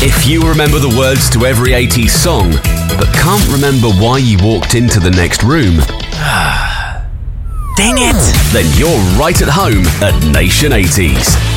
If you remember the words to every 80s song, but can't remember why you walked into the next room, dang it! Then you're right at home at Nation 80s.